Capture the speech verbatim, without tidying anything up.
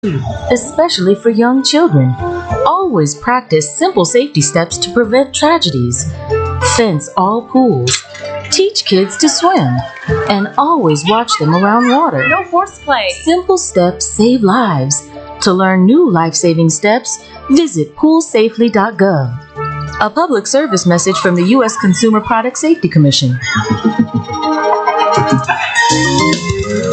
especially for young children. Always practice simple safety steps to prevent tragedies. Fence all pools. Teach kids to swim. And always watch them around water. No horseplay. Simple steps save lives. To learn new life-saving steps, visit pool safely dot gov. A public service message from the U S Consumer Product Safety Commission.